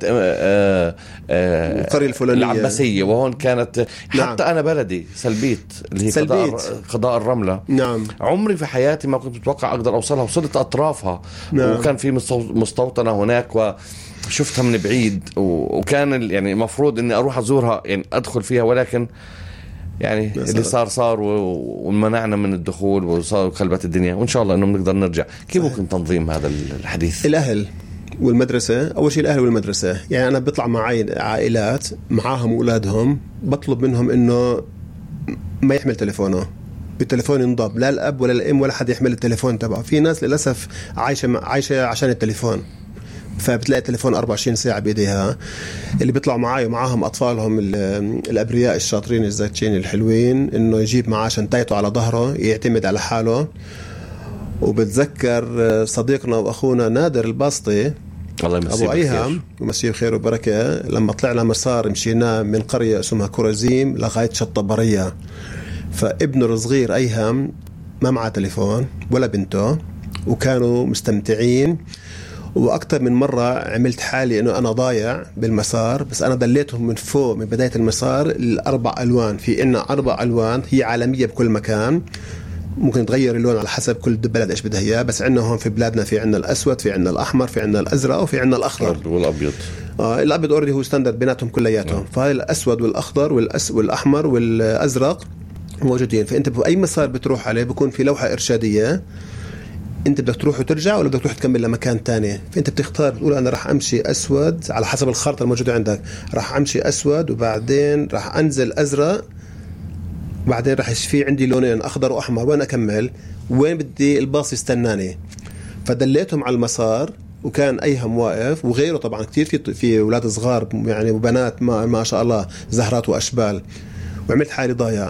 القرية الفلانية العباسية، وهون كانت حتى نعم. أنا بلدي سلبيت اللي هي قضاء الرملة. نعم. عمري في حياتي ما كنت متوقع أقدر أوصلها، وصلت أطرافها. نعم. وكان في مستوطنة هناك وشفتها من بعيد، وكان يعني مفروض أني أروح أزورها، يعني أدخل فيها، ولكن يعني اللي صار ومنعنا من الدخول وصار قلبت الدنيا. وإن شاء الله أنه نقدر نرجع. كيف ممكن تنظيم هذا الحديث؟ الأهل والمدرسة. أول شيء الأهل والمدرسة. يعني أنا بطلع معي عائلات معاهم أولادهم، بطلب منهم إنه ما يحمل تليفونه، التليفون ينضب، لا الأب ولا الأم ولا حد يحمل التليفون تبعه. في ناس للأسف عايشة عشان التليفون، فبتلاقي التليفون 24 ساعة بيديها. اللي بيطلعوا معاي ومعاهم أطفالهم الأبرياء الشاطرين الزاتشين الحلوين، إنه يجيب معاه شنطته على ظهره، يعتمد على حاله. وبتذكر صديقنا وأخونا نادر الباسطي أبو أيهم ومسيه خير وبركة، لما طلعنا مسار مشينا من قرية اسمها كرزيم لغاية شط برية، فابنه الصغير أيهم ما معه تليفون ولا بنته، وكانوا مستمتعين. وأكثر من مرة عملت حالي إنه أنا ضايع بالمسار، بس أنا دليتهم من فوق من بداية المسار الأربع ألوان. في إنه 4 ألوان هي عالمية بكل مكان، ممكن تغير اللون على حسب كل بلد إيش بدها إياه، بس عندنا هون في بلادنا في عندنا الأسود، في عندنا الأحمر، في عندنا الأزرق، وفي عندنا الأخضر والأبيض. الأبيض أوريدي هو ستاندرد بيناتهم كلياتهم. فهاي الأسود والأخضر والأحمر والأزرق موجودين. فأنت بأي مسار بتروح عليه بيكون في لوحة إرشادية، انت بدك تروح وترجع ولا بدك تروح تكمل لمكان تاني. فانت بتختار، بتقول انا راح امشي اسود على حسب الخارطه الموجوده عندك، راح امشي اسود وبعدين راح انزل ازرق، وبعدين راح في عندي لونين اخضر واحمر، وين اكمل؟ وين بدي الباص يستناني؟ فدليتهم على المسار، وكان ايهم واقف وغيره طبعا كتير في اولاد صغار يعني وبنات ما شاء الله زهرات واشبال، وعملت حالي ضايع.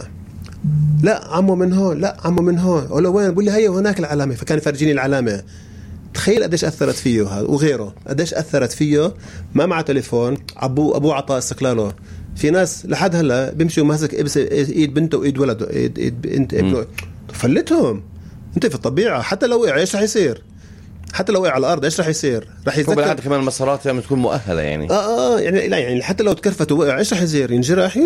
لا عمو من هون، لا عمو من هون، اقول له وين؟ بقول لي هي هناك العلامه. فكان يفرجيني العلامه. تخيل قديش اثرت فيه هذا وغيره، قديش اثرت فيه. ما معه تليفون، ابوه عطاه استقلاله. في ناس لحد هلا بيمشوا ماسك ايد بنته وايد ولده، ايد ابنه. فلتهم. انت في الطبيعه حتى لو وقع ايش رح يصير؟ حتى لو وقع على الارض ايش رح يصير؟ رح يتذكر. وبعد كمان المسارات يعني تكون مؤهله يعني. يعني لا يعني حتى لو تكرفت ووقع ايش رح يصير؟ ينجرح.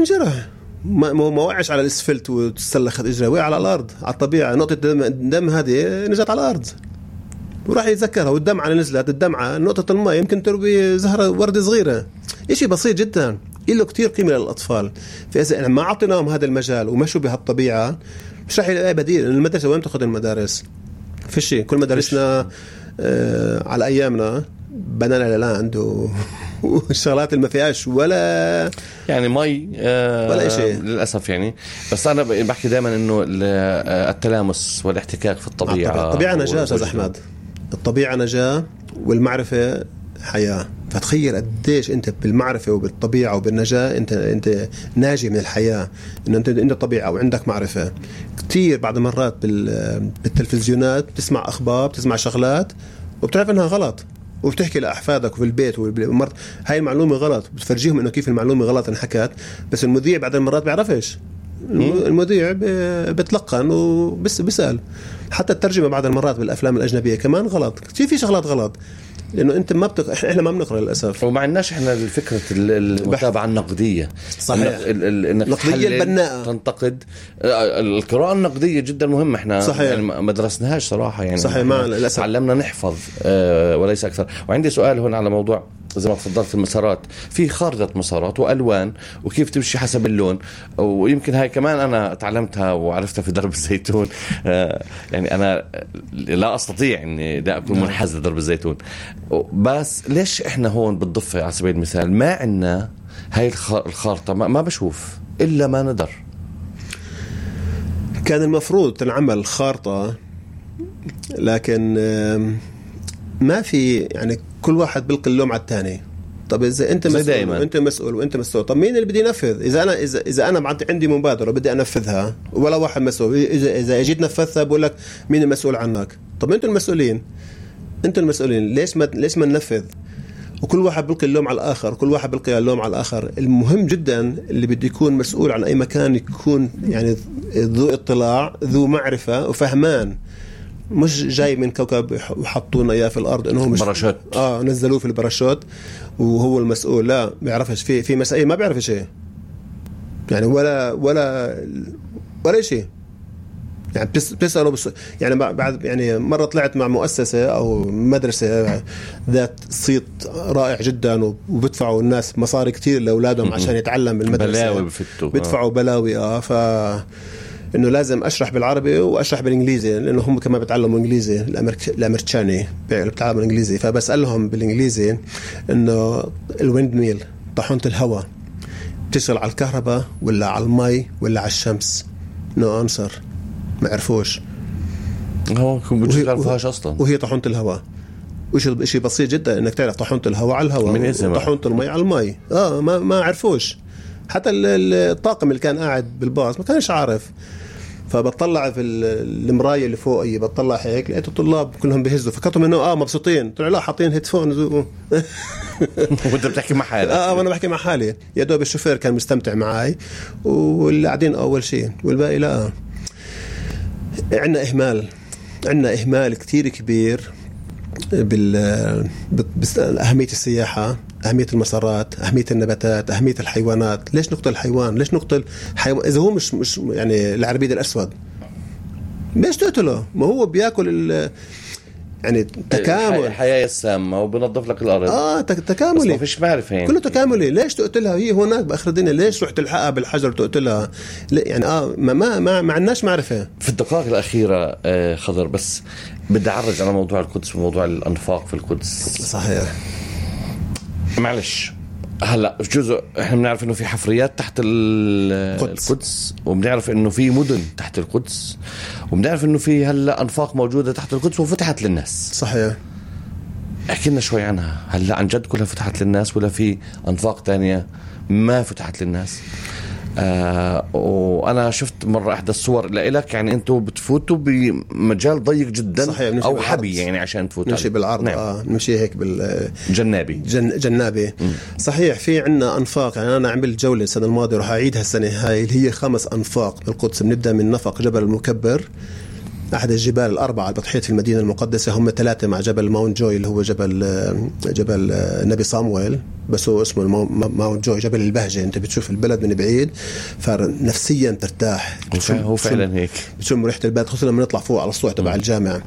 ما وقعش على الاسفلت وتسلخت اجره، وقع على الارض على الطبيعه. نقطه دم هذه نزلت على الارض وراح يتذكرها، والدمعه نزلت، الدمعه نقطه الماء يمكن تربي زهره ورده صغيره. إشي بسيط جدا له كتير قيمه للاطفال. فاذا ما اعطيناهم هذا المجال ومشوا بهالطبيعه مش راح يلاقي بديل. المدرسه وين تاخذ المدارس؟ فيش. كل مدارسنا على ايامنا بنانا لاند والشغلات اللي ما فيهاش ولا يعني مي ولا شيء للاسف يعني. بس انا بحكي دائما انه التلامس والاحتكاك في الطبيعه. الطبيعه نجاه استاذ احمد، الطبيعه نجاه والمعرفه حياه. فتخيل قديش انت بالمعرفه وبالطبيعه وبالنجاه انت ناجي من الحياه، انه انت طبيعه وعندك معرفه. كتير بعض المرات بالتلفزيونات بتسمع اخبار، بتسمع شغلات وبتعرف انها غلط، وبتحكي لأحفادك وفي البيت هاي المعلومة غلط، بتفرجيهم إنه كيف المعلومة غلط انحكت. بس المذيع بعد المرات بيعرفش، المذيع بتلقن وبسأل. حتى الترجمة بعد المرات بالأفلام الأجنبية كمان غلط، في شغلات غلط، لأنه أنت إحنا ما بنقرأ للأسف. وما عندناش إحنا الفكرة المتابعة النقدية. صحيح. النقدية البناءة تنتقد. القراءة النقدية جدا مهمة. إحنا صحيح. يعني ما درسناهاش صراحة يعني. صحيح. ما للأسف تعلمنا نحفظ وليس أكثر. وعندي سؤال هون على موضوع زي ما تفضلت المسارات. في خارطة مسارات وألوان وكيف تمشي حسب اللون، ويمكن هاي كمان أنا تعلمتها وعرفتها في درب الزيتون. يعني أنا لا أستطيع إني لا أكون منحاز لدرب الزيتون، بس ليش إحنا هون بالضفة على سبيل المثال ما عنا هاي الخارطة؟ ما بشوف إلا ما ندر. كان المفروض تنعمل خارطة، لكن ما في. يعني كل واحد بلقي اللوم على الثاني. طب إذا أنت مسؤول وأنت مسؤول وأنت مسؤول، طب مين اللي بدي ينفذ؟ إذا أنا عندي مبادرة بدي أنفذها ولا واحد مسؤول، إذا أجيت نفذها بقول لك مين المسؤول عنك؟ طب أنتوا المسؤولين، ليش ما ننفذ؟ وكل واحد بلقي اللوم على الآخر، كل واحد بلقي اللوم على الآخر. المهم جدا اللي بده يكون مسؤول عن أي مكان يكون يعني ذو اطلاع، ذو معرفة وفهمان، مش جاي من كوكب وحطونا اياه في الارض انه مش باراشوت. نزلوه في الباراشوت وهو المسؤول. لا، بيعرفش في مسائل ما بيعرف شيء يعني ولا شيء. يعني بتسأله يعني بعد يعني مرة طلعت مع مؤسسة أو مدرسة ذات صيت رائع جدا، وبدفعوا الناس مصاري كتير لأولادهم عشان يتعلم بالمدرسة. بلاوي بدفعوا بلاوي. إنه لازم أشرح بالعربي وأشرح بالإنجليزي، لأنه هم كمان بيتعلموا إنجليزي. الأمريكاني بيتعلموا إنجليزي. فبسألهم بالإنجليزي إنه الويند ميل، طاحونة الهواء، بتشتغل على الكهرباء ولا على المي ولا على الشمس؟ نو أنسر، ما عرفوش. هو بتعرفهاش أصلا. وهي طاحونة الهواء وشي بسيط جدا إنك تعرف طاحونة الهواء على الهواء وطاحونة المي على المي. ما عرفوش. حتى الطاقم اللي كان قاعد بالباص ما كانش عارف. فبطلع في المرايه اللي فوقي، بطلع هيك لقيت الطلاب كلهم بيهزوا، فكرتوا انه مبسوطين، طلعوا لا حاطين هيدفون وانت بتحكي مع حالك. وانا بحكي مع حالي، يا دوب الشوفير كان مستمتع معي واللي قاعدين اول شيء والباقي لا. عندنا اهمال كتير كبير أهمية السياحة، أهمية المسارات، أهمية النباتات، أهمية الحيوانات. ليش نقتل الحيوان؟ ليش نقتل حيوان إذا هو مش يعني العربيد الأسود؟ ليش تقتله؟ ما هو بياكل يعني تكامل الحياة السامة وبنظف لك الأرض. تكاملي، ما فيش معرفة كله تكاملي. ليش تقتلها؟ هي هناك بآخر الدنيا، ليش رحت تلحقها بالحجر وتقتلها؟ يعني ما عندناش معرفة. في الدقائق الأخيرة خضر، بس بدي أعرج على موضوع القدس وموضوع الأنفاق في القدس. صحيح. معلش، هلا في جزء احنا بنعرف انه في حفريات تحت القدس، وبنعرف انه في مدن تحت القدس، وبنعرف انه في هلا انفاق موجوده تحت القدس وفتحت للناس. صحيح. احكي لنا شوي عنها. هلا عن جد كلها فتحت للناس ولا في انفاق تانية ما فتحت للناس؟ وانا شفت مره احدى الصور لك، يعني انتوا بتفوتوا بمجال ضيق جدا. صحيح. او حبي يعني عشان تفوتوا نمشي بالعرض. نعم. نمشي هيك جنابي. جنابي. صحيح. في عنا انفاق، يعني انا عملت جوله السنه الماضيه وراح اعيدها السنه هاي، اللي هي 5 انفاق بالقدس. بنبدا من نفق جبل المكبر، أحد الجبال الأربعة بضحية في المدينة المقدسة. هم 3 مع جبل ماونت جوي اللي هو جبل النبي صامويل، بس هو اسمه ماونت جوي، جبل البهجة. أنت بتشوف البلد من بعيد فنفسيا ترتاح. هو فعلا هيك بتشم ريحة البلد، خصوصا لما نطلع فوق على السطوح تبع الجامعة.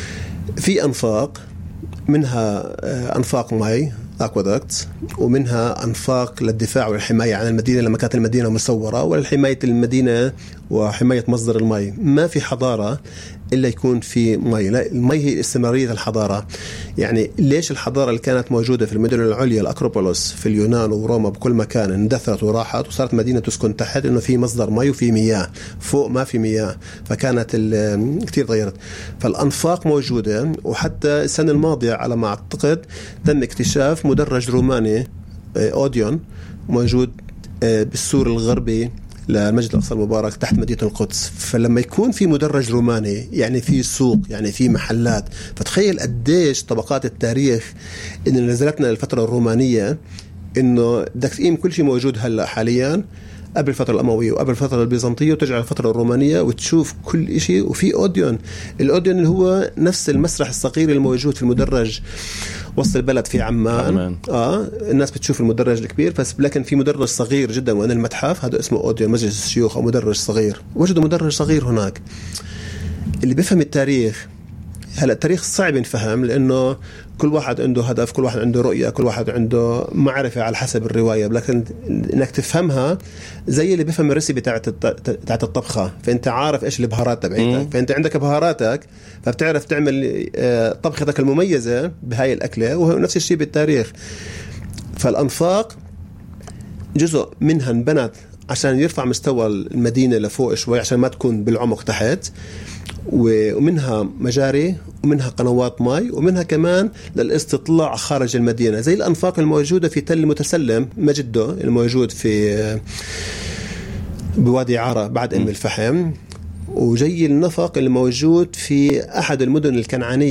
في أنفاق، منها أنفاق مي أكوادكت، ومنها أنفاق للدفاع والحماية عن المدينة لما كانت المدينة مسورة، ولحماية المدينة وحماية مصدر المي. ما في حضارة إلا يكون في مي. لا، المي هي استمرارية الحضارة. يعني ليش الحضارة اللي كانت موجودة في المدن العليا، الأكروبولوس في اليونان وروما بكل مكان، اندثرت وراحت وصارت مدينة تسكن تحت، إنه في مصدر مي وفي مياه، فوق ما في مياه، فكانت كتير تغيرت. فالأنفاق موجودة. وحتى السنة الماضية على ما أعتقد تم اكتشاف مدرج روماني أوديون موجود بالسور الغربي للمسجد الأقصى المبارك تحت مدينة القدس. فلما يكون في مدرج روماني يعني في سوق، يعني في محلات، فتخيل قديش طبقات التاريخ إن نزلتنا الفترة الرومانية، إنه بدك تقيم كل شيء موجود هلا حاليا قبل الفترة الأموية وقبل الفترة البيزنطية، وترجع الفترة الرومانية وتشوف كل شيء. وفي أوديون، الأوديون اللي هو نفس المسرح الصغير الموجود في المدرج وسط البلد في عمان. الناس بتشوف المدرج الكبير بس، لكن في مدرج صغير جدا وين المتحف، هذا اسمه أوديون، مجلس الشيوخ أو مدرج صغير. وجدوا مدرج صغير هناك. اللي بيفهم التاريخ، هلا التاريخ صعب ينفهم لأنه كل واحد عنده هدف، كل واحد عنده رؤية، كل واحد عنده معرفة على حسب الرواية. لكن إنك تفهمها زي اللي بيفهم الريسيبي تاعت الطبخة، فأنت عارف إيش البهارات تبعيتك، فأنت عندك بهاراتك فبتعرف تعمل طبختك المميزة بهاي الأكلة. وهو نفس الشيء بالتاريخ. فالأنفاق جزء منها انبنت عشان يرفع مستوى المدينة لفوق شوي، عشان ما تكون بالعمق تحت، ومنها مجاري، ومنها قنوات ماء، ومنها كمان للاستطلاع خارج المدينة، زي الأنفاق الموجودة في تل متسلم مجده الموجود في بوادي عارة بعد أم الفحم، وجي النفق الموجود في أحد المدن الكنعانية